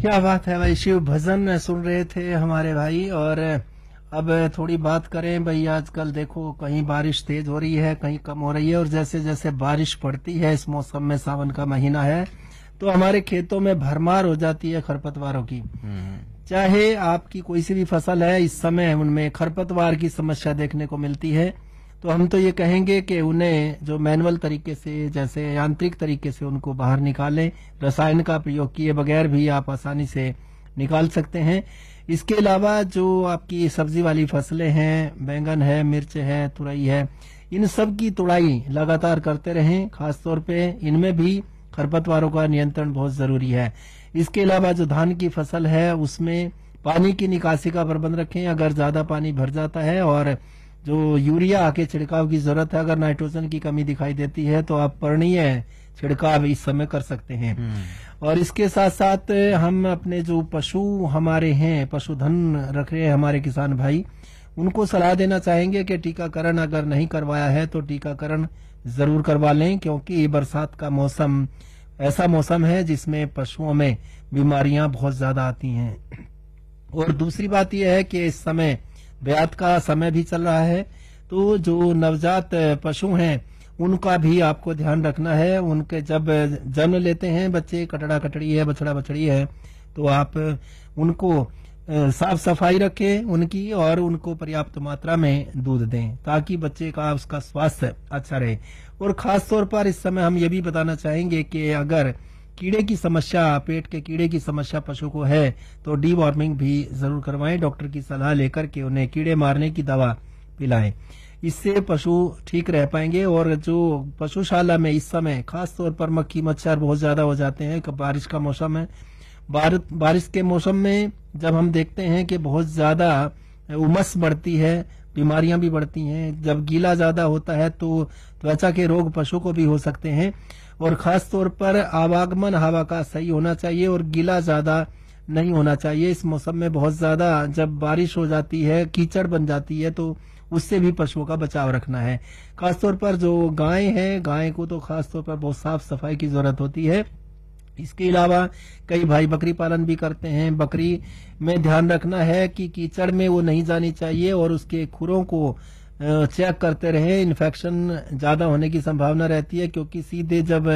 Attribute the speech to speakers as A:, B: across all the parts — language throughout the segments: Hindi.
A: क्या बात है भाई, शिव भजन सुन रहे थे हमारे भाई। और अब थोड़ी बात करें भाई, आजकल देखो कहीं बारिश तेज हो रही है, कहीं कम हो रही है। और जैसे जैसे बारिश पड़ती है इस मौसम में, सावन का महीना है, तो हमारे खेतों में भरमार हो जाती है खरपतवारों की। चाहे आपकी कोई सी भी फसल है, इस समय उनमें खरपतवार की समस्या देखने को मिलती है। तो हम तो ये कहेंगे कि उन्हें जो मैनुअल तरीके से, जैसे यांत्रिक तरीके से उनको बाहर निकालें। रसायन का प्रयोग किए बगैर भी आप आसानी से निकाल सकते हैं। इसके अलावा जो आपकी सब्जी वाली फसलें हैं, बैंगन है, मिर्च है, तुरई है, इन सब की तुड़ाई लगातार करते रहें। खासतौर पे इनमें भी खरपतवारों का नियंत्रण बहुत जरूरी है। इसके अलावा जो धान की फसल है उसमें पानी की निकासी का प्रबंध रखें। अगर ज्यादा पानी भर जाता है और जो यूरिया के छिड़काव की जरूरत है, अगर नाइट्रोजन की कमी दिखाई देती है, तो आप पर्णीय छिड़काव इस समय कर सकते हैं। और इसके साथ साथ हम अपने जो पशु हमारे हैं, पशुधन रख रहे हैं हमारे किसान भाई, उनको सलाह देना चाहेंगे कि टीकाकरण अगर नहीं करवाया है तो टीकाकरण जरूर करवा लें, क्योंकि बरसात का मौसम ऐसा मौसम है जिसमें पशुओं में बीमारियां बहुत ज्यादा आती हैं। और दूसरी बात यह है कि इस समय ब्यात का समय भी चल रहा है, तो जो नवजात पशु हैं उनका भी आपको ध्यान रखना है। उनके जब जन्म लेते हैं बच्चे, कटड़ा कटड़ी है, बछड़ा बछड़ी है, तो आप उनको साफ सफाई रखें उनकी, और उनको पर्याप्त मात्रा में दूध दें ताकि बच्चे का उसका स्वास्थ्य अच्छा रहे। और खास तौर पर इस समय हम ये भी बताना चाहेंगे कि अगर कीड़े की समस्या, पेट के कीड़े की समस्या पशु को है, तो डीवॉर्मिंग भी जरूर करवाएं। डॉक्टर की सलाह लेकर के उन्हें कीड़े मारने की दवा पिलाएं। इससे पशु ठीक रह पाएंगे। और जो पशुशाला में इस समय खास तौर पर मक्खी मच्छर बहुत ज्यादा हो जाते हैं, बारिश का मौसम है। बारिश के मौसम में जब हम देखते हैं कि बहुत ज्यादा उमस बढ़ती है, बीमारियां भी बढ़ती हैं। जब गीला ज्यादा होता है तो त्वचा के रोग पशु को भी हो सकते हैं। और खास तौर पर आवागमन हवा का सही होना चाहिए और गीला ज्यादा नहीं होना चाहिए। इस मौसम में बहुत ज्यादा जब बारिश हो जाती है, कीचड़ बन जाती है, तो उससे भी पशुओं का बचाव रखना है। खासतौर पर जो गाय है, गाय को तो खासतौर पर बहुत साफ सफाई की जरूरत होती है। इसके अलावा कई भाई बकरी पालन भी करते हैं। बकरी में ध्यान रखना है कि कीचड़ में वो नहीं जानी चाहिए और उसके खुरों को चेक करते रहे। इन्फेक्शन ज्यादा होने की संभावना रहती है, क्योंकि सीधे जब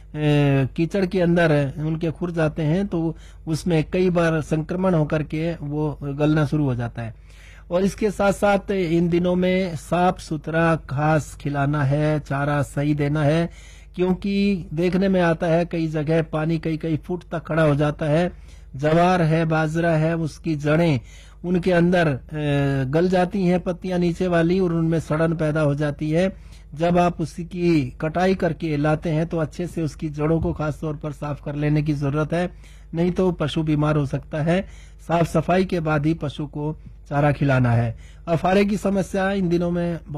A: कीचड़ के अंदर उनके खुर जाते हैं तो उसमें कई बार संक्रमण होकर के वो गलना शुरू हो जाता है। और इसके साथ साथ इन दिनों में साफ सुथरा घास खिलाना है, चारा सही देना है, क्योंकि देखने में आता है कई जगह पानी कई कई फुट तक खड़ा हो जाता है। जवार है, बाजरा है, उसकी जड़ें उनके अंदर गल जाती हैं, पत्तियां नीचे वाली, और उनमें सड़न पैदा हो जाती है। जब आप उसकी कटाई करके लाते हैं तो अच्छे से उसकी जड़ों को खास तौर पर साफ कर लेने की जरूरत है, नहीं तो पशु बीमार हो सकता है। साफ सफाई के बाद ही पशु को चारा खिलाना है। अफारे की समस्या इन दिनों में